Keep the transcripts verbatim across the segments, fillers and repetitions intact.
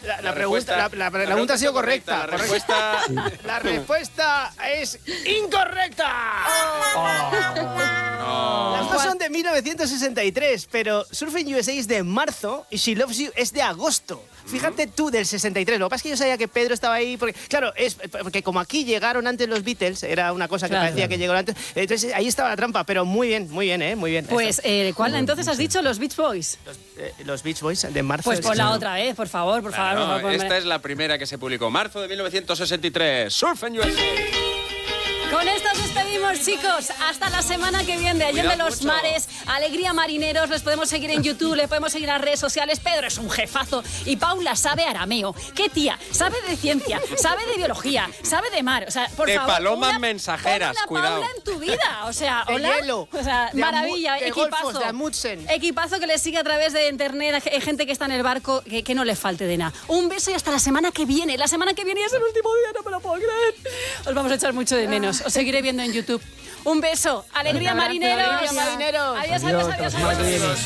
La, la, pregunta, la, la, la pregunta ha sido correcta. La respuesta... La respuesta es incorrecta. Oh. Oh. Las dos son de mil novecientos sesenta y tres, pero Surfing U S A es de marzo y She Loves You es de agosto. Fíjate tú, del sesenta y tres. Lo que pasa es que yo sabía que Pedro estaba ahí porque, claro, es porque como aquí llegaron antes los Beatles, era una cosa que claro. parecía que llegaron antes, entonces ahí estaba la trampa, pero muy bien, muy bien, ¿eh? Muy bien. Pues, eh, ¿cuál entonces has dicho? ¿Los Beach Boys? Los, eh, los Beach Boys de marzo. Pues ponla otra vez, por favor, por claro, favor. Por favor esta es la primera que se publicó, marzo de mil novecientos sesenta y tres, Surfing U S A. Con esto nos despedimos, chicos. Hasta la semana que viene. De Allende los mucho. Mares, Alegría Marineros. Les podemos seguir en YouTube, les podemos seguir en las redes sociales. Pedro es un jefazo. Y Paula sabe arameo. ¿Qué tía? Sabe de ciencia, sabe de biología, sabe de mar. O sea, por de favor. De palomas una, mensajeras, una cuidado. Paula en tu vida. O sea, de hola. hielo. O sea, de maravilla. de equipazo. Golfos, de Amundsen. Equipazo que le sigue a través de internet. Hay gente que está en el barco, que, que no le falte de nada. Un beso y hasta la semana que viene. La semana que viene es el último día, no me lo puedo creer. Os vamos a echar mucho de menos. Os seguiré viendo en YouTube. Un beso. Alegría Marineros. Alegría Marineros. Adiós, adiós, adiós, adiós. adiós.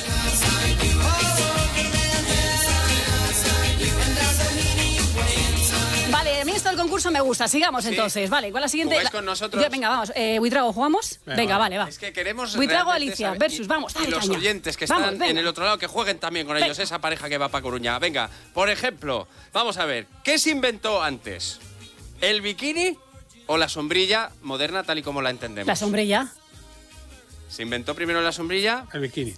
Vale, a mí esto del concurso me gusta. Sigamos sí. entonces. Vale, ¿cuál es la siguiente? ¿Jugáis con nosotros? Yo, venga, vamos. Eh, Buitrago, ¿jugamos? Venga, venga, vale, va. Es que queremos Buitrago Alicia saber, versus, y, vamos, dale y los caña. oyentes que vamos, están venga. en el otro lado, que jueguen también con venga. ellos, esa pareja que va para Coruña. Venga, por ejemplo, vamos a ver, ¿qué se inventó antes? ¿El bikini o la sombrilla moderna tal y como la entendemos? La sombrilla. ¿Se inventó primero la sombrilla? El bikini.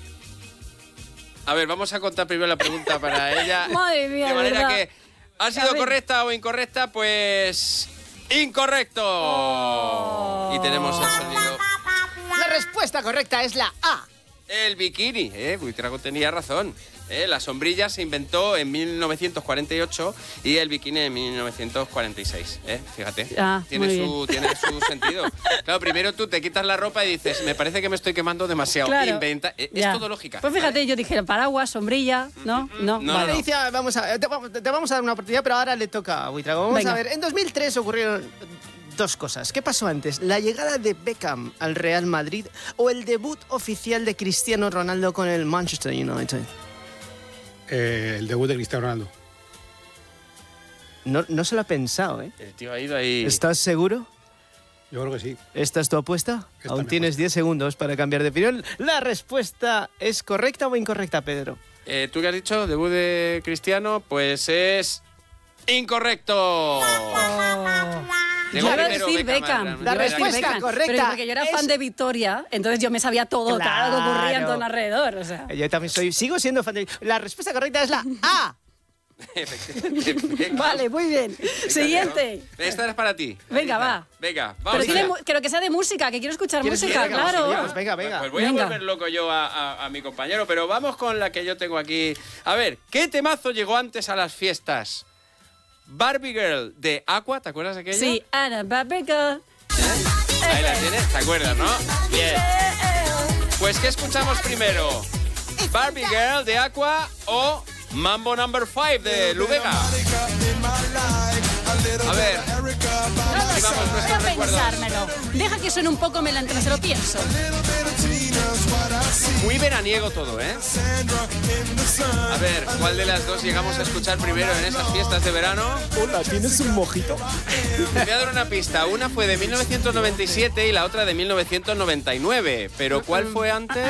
A ver, vamos a contar primero la pregunta para ella. Madre mía, de manera ¿verdad? que ha sido correcta o incorrecta, pues incorrecto. Oh. Y tenemos el sonido. La respuesta correcta es la A. El bikini, eh, Buitrago tenía razón. Eh, la sombrilla se inventó en mil novecientos cuarenta y ocho y el bikini en mil novecientos cuarenta y seis. Eh, fíjate, ah, tiene, su, tiene su sentido. Claro, primero tú te quitas la ropa y dices, me parece que me estoy quemando demasiado. Claro. Inventa, eh, es todo lógica. Pues fíjate, ¿vale? Yo dije paraguas, sombrilla, ¿no? No, no, vale. no. Alicia, vamos a, te, te vamos a dar una oportunidad, pero ahora le toca a Buitrago. Vamos Venga. a ver, en dos mil tres ocurrieron dos cosas. ¿Qué pasó antes? ¿La llegada de Beckham al Real Madrid o el debut oficial de Cristiano Ronaldo con el Manchester United? Eh, el debut de Cristiano Ronaldo. No, no se lo ha pensado, ¿eh? El tío ha ido ahí. ¿Estás seguro? Yo creo que sí. ¿Esta es tu apuesta? Esta Aún tienes diez segundos para cambiar de opinión. ¿La respuesta es correcta o incorrecta, Pedro? Eh, ¿Tú qué has dicho? ¿Debut de Cristiano? Pues es incorrecto. Oh. Yo iba a decir Beckham. La respuesta Beckham, correcta. Pero porque yo era es... fan de Victoria, entonces yo me sabía todo, claro, lo que ocurría en todo alrededor. O sea. Yo también soy, sigo siendo fan de... La respuesta correcta es la A. Vale, muy bien. Venga, Siguiente. Esta es para ti. Venga, va. Venga, vamos. Pero tiene, creo que sea de música, que quiero escuchar música, venga, claro. Venga, pues venga, venga. Pues voy venga. a volver loco yo a, a, a mi compañero, pero vamos con la que yo tengo aquí. A ver, ¿qué temazo llegó antes a las fiestas? Barbie Girl de Aqua, ¿te acuerdas de aquella? Sí, Ana Barbie Girl. ¿Eh? Ahí la tienes, ¿te acuerdas, no? Bien. Pues, ¿qué escuchamos primero? ¿Barbie Girl de Aqua o Mambo number five de Lubega? A ver. No lo sé, voy a pensármelo. Deja que suene un poco mientras se lo pienso. Muy veraniego todo, ¿eh? A ver, ¿cuál de las dos llegamos a escuchar primero en esas fiestas de verano? Hola, ¿tienes un mojito? Te voy a dar una pista. Una fue de mil novecientos noventa y siete y la otra de mil novecientos noventa y nueve. ¿Pero cuál fue antes?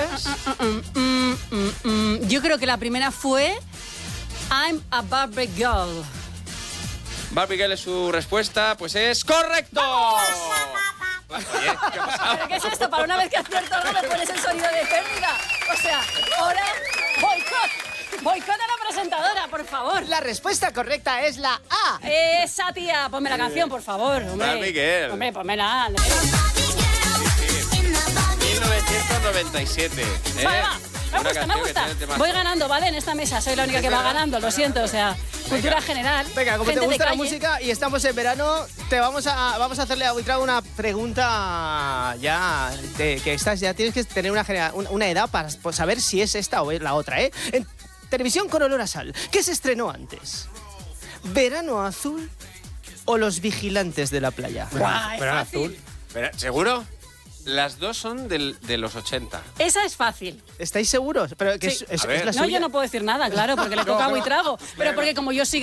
Yo creo que la primera fue I'm a Barbie Girl. Barbie Girl es su respuesta, pues es correcto. Oye, ¿qué ha pasado? ¿Pero qué es esto? Para una vez que acierto algo me pones el sonido de pérdida. O sea, ahora boicot. Boicot a la presentadora, por favor. La respuesta correcta es la A. Esa tía, ponme la canción, por favor. Hombre. Barbie Girl. Hombre, ponmela. Sí, sí. mil novecientos noventa y siete. ¿eh? Vale, va. Me Una gusta, me gusta. Voy ganando, ¿vale? En esta mesa soy la única que va ganando, lo siento, o sea, cultura general. Venga, como te gente gusta de la calle. música y estamos en verano, te vamos a vamos a hacerle a Buitrago una pregunta ya de que estás ya tienes que tener una genera- una, una edad para saber si es esta o es la otra, ¿eh? En televisión con olor a sal, ¿qué se estrenó antes? ¿Verano azul o Los vigilantes de la playa? Guay, Verano fácil. azul. Pero, ¿seguro? Las dos son del, de los ochenta. Esa es fácil. ¿Estáis seguros? Pero que Sí. es, es- A ver. es la No, suya. yo no puedo decir nada, claro, porque le toca a Buitrago. Pero porque como yo sigo